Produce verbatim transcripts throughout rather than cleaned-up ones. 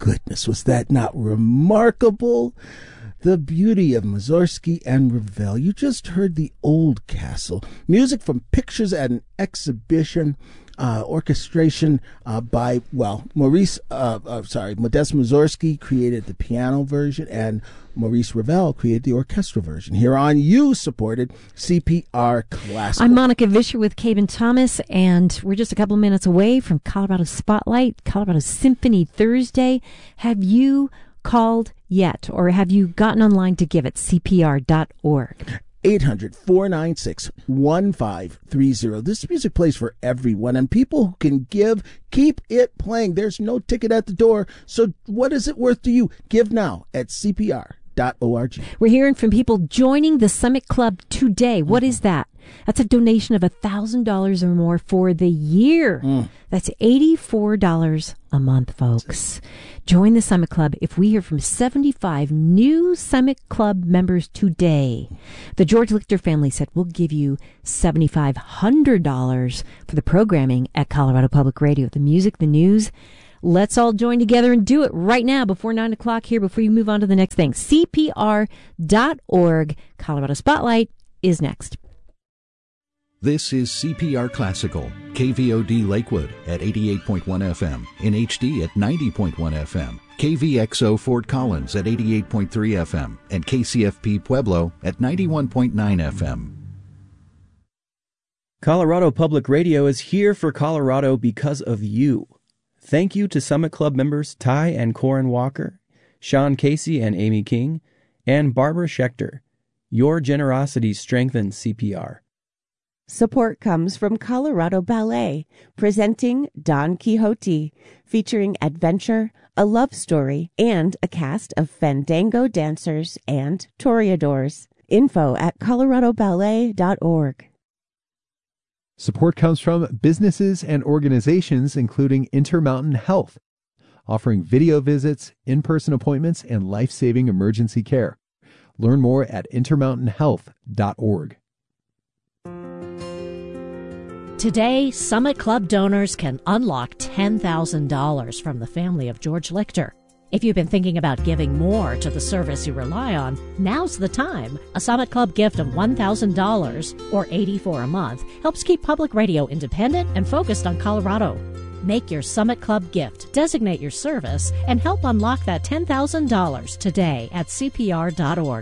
goodness, was that not remarkable? The beauty of Mussorgsky and Ravel. You just heard The Old Castle. Music from Pictures at an Exhibition. Uh, orchestration uh, by, well, Maurice, uh, uh, sorry, Modest Mussorgsky created the piano version, and Maurice Ravel created the orchestral version. Here on You Supported C P R Classical. I'm Monica Vischer with Caben Thomas, and we're just a couple of minutes away from Colorado Spotlight, Colorado Symphony Thursday. Have you called yet, or have you gotten online to give it? C P R dot org. eight hundred, four nine six, one five three zero. This music plays for everyone, and people who can give, keep it playing. There's no ticket at the door, so what is it worth to you? Give now at C P R dot org. We're hearing from people joining the Summit Club today. What mm-hmm. is that? That's a donation of one thousand dollars or more for the year. Mm. That's eighty-four dollars a month, folks. Join the Summit Club. If we hear from seventy-five new Summit Club members today, the George Lichter family said we'll give you seven thousand five hundred dollars for the programming at Colorado Public Radio, the music, the news. Let's all join together and do it right now before nine o'clock here, before you move on to the next thing. C P R dot org. Colorado Spotlight is next. This is C P R Classical, K V O D Lakewood at eighty-eight point one F M, in H D at ninety point one F M, K V X O Fort Collins at eighty-eight point three F M, and K C F P Pueblo at ninety-one point nine F M. Colorado Public Radio is here for Colorado because of you. Thank you to Summit Club members Ty and Corin Walker, Sean Casey and Amy King, and Barbara Schechter. Your generosity strengthens C P R. Support comes from Colorado Ballet, presenting Don Quixote, featuring adventure, a love story, and a cast of fandango dancers and toreadors. Info at colorado ballet dot org. Support comes from businesses and organizations including Intermountain Health, offering video visits, in-person appointments, and life-saving emergency care. Learn more at intermountain health dot org. Today, Summit Club donors can unlock ten thousand dollars from the family of George Lichter. If you've been thinking about giving more to the service you rely on, now's the time. A Summit Club gift of one thousand dollars, or eighty-four dollars a month, helps keep public radio independent and focused on Colorado. Make your Summit Club gift, designate your service, and help unlock that ten thousand dollars today at C P R dot org.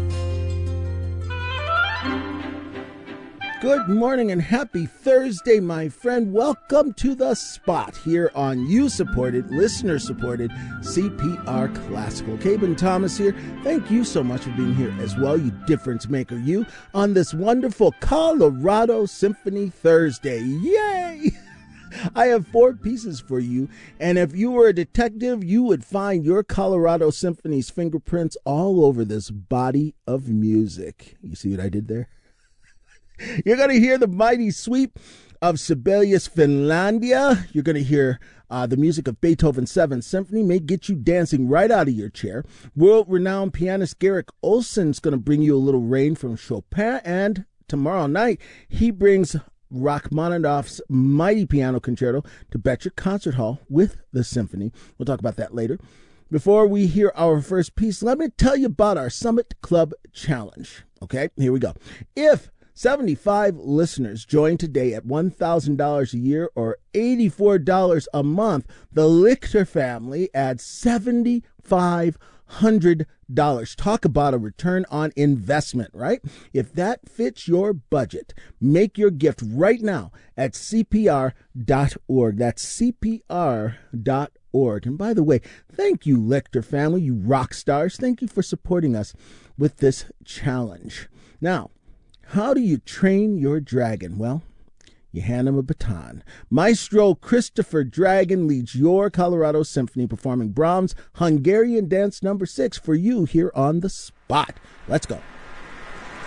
Good morning and happy Thursday, my friend. Welcome to the spot here on you-supported, listener-supported C P R Classical. Caben Thomas here. Thank you so much for being here as well, you difference maker, you, on this wonderful Colorado Symphony Thursday. Yay! I have four pieces for you, and if you were a detective, you would find your Colorado Symphony's fingerprints all over this body of music. You see what I did there? You're going to hear the mighty sweep of Sibelius Finlandia. You're going to hear uh, the music of Beethoven's Seventh Symphony. May get you dancing right out of your chair. World-renowned pianist Garrick Olson's going to bring you a little rain from Chopin. And tomorrow night, he brings Rachmaninoff's mighty piano concerto to Betcher Concert Hall with the symphony. We'll talk about that later. Before we hear our first piece, let me tell you about our Summit Club Challenge. Okay, here we go. If seventy-five listeners join today at one thousand dollars a year or eighty-four dollars a month, the Lichter family adds seven thousand five hundred dollars. Talk about a return on investment, right? If that fits your budget, make your gift right now at C P R dot org. That's C P R dot org. And by the way, thank you, Lichter family, you rock stars. Thank you for supporting us with this challenge. Now, how do you train your dragon? Well, you hand him a baton. Maestro Christopher Dragon leads your Colorado Symphony, performing Brahms' Hungarian Dance Number Six for you here on the spot. Let's go.